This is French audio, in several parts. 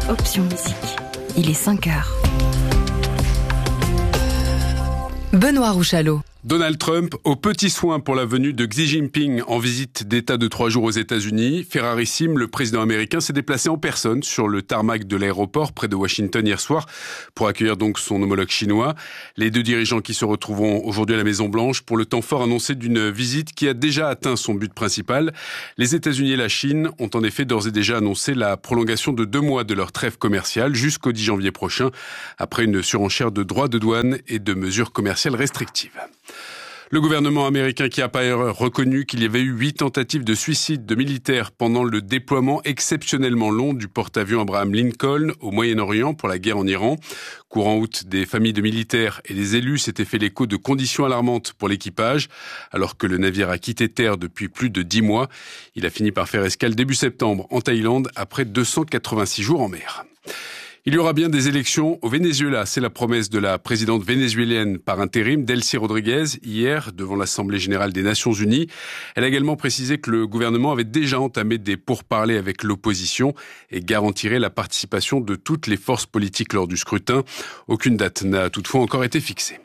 Option musique. Il est 5 heures. Benoît Rouchalot. Donald Trump aux petits soins pour la venue de Xi Jinping en visite d'État de 3 jours aux États-Unis. Ferrarissime, le président américain s'est déplacé en personne sur le tarmac de l'aéroport près de Washington hier soir pour accueillir donc son homologue chinois. Les deux dirigeants qui se retrouveront aujourd'hui à la Maison-Blanche pour le temps fort annoncé d'une visite qui a déjà atteint son but principal. Les États-Unis et la Chine ont en effet d'ores et déjà annoncé la prolongation de 2 mois de leur trêve commerciale jusqu'au 10 janvier prochain après une surenchère de droits de douane et de mesures commerciales restrictives. Le gouvernement américain qui a par ailleurs reconnu qu'il y avait eu 8 tentatives de suicide de militaires pendant le déploiement exceptionnellement long du porte-avions Abraham Lincoln au Moyen-Orient pour la guerre en Iran. Courant août, des familles de militaires et des élus s'étaient fait l'écho de conditions alarmantes pour l'équipage, alors que le navire a quitté terre depuis plus de 10 mois. Il a fini par faire escale début septembre en Thaïlande après 286 jours en mer. Il y aura bien des élections au Venezuela. C'est la promesse de la présidente vénézuélienne par intérim, Delcy Rodriguez, hier devant l'Assemblée générale des Nations unies. Elle a également précisé que le gouvernement avait déjà entamé des pourparlers avec l'opposition et garantirait la participation de toutes les forces politiques lors du scrutin. Aucune date n'a toutefois encore été fixée.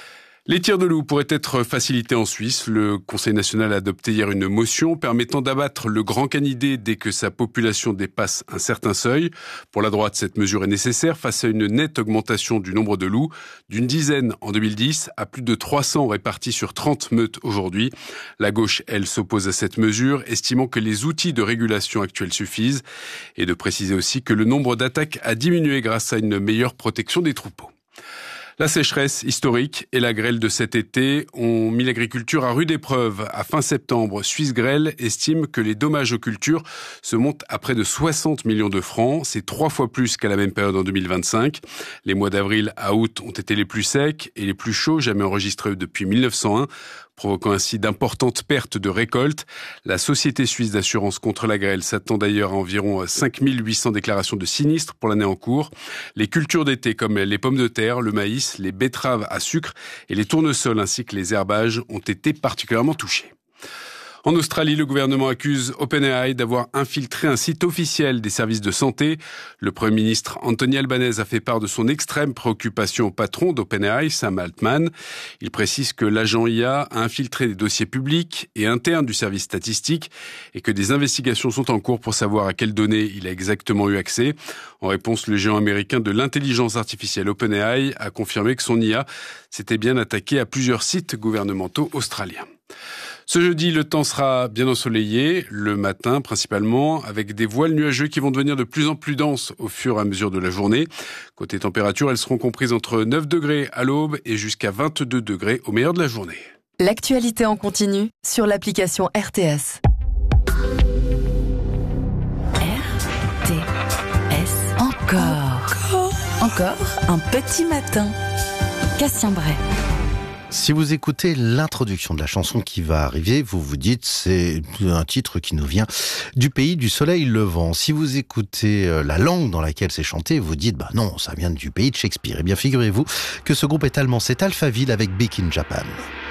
Les tirs de loup pourraient être facilités en Suisse. Le Conseil national a adopté hier une motion permettant d'abattre le grand canidé dès que sa population dépasse un certain seuil. Pour la droite, cette mesure est nécessaire face à une nette augmentation du nombre de loups, d'une dizaine en 2010 à plus de 300 répartis sur 30 meutes aujourd'hui. La gauche, elle, s'oppose à cette mesure, estimant que les outils de régulation actuels suffisent, et de préciser aussi que le nombre d'attaques a diminué grâce à une meilleure protection des troupeaux. La sécheresse historique et la grêle de cet été ont mis l'agriculture à rude épreuve. À fin septembre, Suisse Grêle estime que les dommages aux cultures se montent à près de 60 millions de francs. C'est 3 fois plus qu'à la même période en 2025. Les mois d'avril à août ont été les plus secs et les plus chauds jamais enregistrés depuis 1901. Provoquant ainsi d'importantes pertes de récoltes. La Société suisse d'assurance contre la grêle s'attend d'ailleurs à environ 5800 déclarations de sinistres pour l'année en cours. Les cultures d'été comme les pommes de terre, le maïs, les betteraves à sucre et les tournesols ainsi que les herbages ont été particulièrement touchés. En Australie, le gouvernement accuse OpenAI d'avoir infiltré un site officiel des services de santé. Le Premier ministre Anthony Albanese a fait part de son extrême préoccupation au patron d'OpenAI, Sam Altman. Il précise que l'agent IA a infiltré des dossiers publics et internes du service statistique et que des investigations sont en cours pour savoir à quelles données il a exactement eu accès. En réponse, le géant américain de l'intelligence artificielle OpenAI a confirmé que son IA s'était bien attaqué à plusieurs sites gouvernementaux australiens. Ce jeudi, le temps sera bien ensoleillé, le matin principalement, avec des voiles nuageux qui vont devenir de plus en plus denses au fur et à mesure de la journée. Côté température, elles seront comprises entre 9 degrés à l'aube et jusqu'à 22 degrés au meilleur de la journée. L'actualité en continu sur l'application RTS. RTS. Encore un petit matin. Cassien Bray. Si vous écoutez l'introduction de la chanson qui va arriver, vous vous dites c'est un titre qui nous vient du pays du soleil levant. Si vous écoutez la langue dans laquelle c'est chanté, vous dites bah non, ça vient du pays de Shakespeare. Eh bien figurez-vous que ce groupe est allemand, c'est Alphaville avec Big in Japan.